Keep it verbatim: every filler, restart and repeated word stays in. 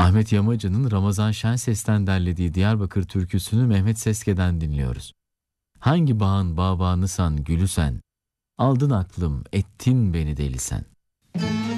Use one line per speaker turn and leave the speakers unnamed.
Ahmet Yamacı'nın Ramazan Şenses'ten derlediği Diyarbakır türküsünü Mehmet Seske'den dinliyoruz. Hangi bağın bağbanısan gülü sen, aldın aklım ettin beni deli sen.